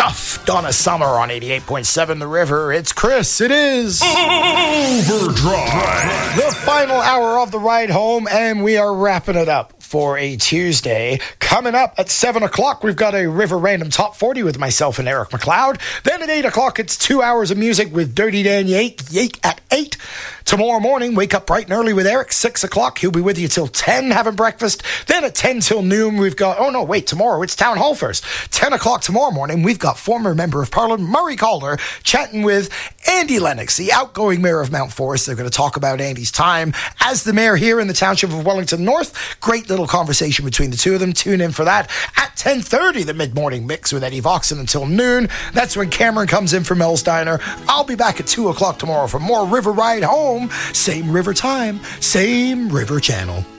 stuff. Donna Summer on 88.7 The River. It's Chris. It is Overdrive. the final hour of the ride home, and we are wrapping it up for a Tuesday. Coming up at 7 o'clock, we've got a River Random Top 40 with myself and Eric McLeod. Then at 8 o'clock, it's 2 hours of music with Dirty Dan Yake at 8. Tomorrow morning, wake up bright and early with Eric, 6 o'clock. He'll be with you till 10 having breakfast. Then at 10 till noon, we've got, tomorrow it's Town Hall first. 10 o'clock tomorrow morning, we've got former Member of Parliament Murray Calder chatting with Andy Lennox, the outgoing Mayor of Mount Forest. They're going to talk about Andy's time as the Mayor here in the township of Wellington North. Great little conversation between the two of them. Tune in for that. At 10:30, the mid-morning mix with Eddie Voxon until noon. That's when Cameron comes in for Mel's Diner. I'll be back at 2 o'clock tomorrow for more River Ride Home. Same river time, same river channel.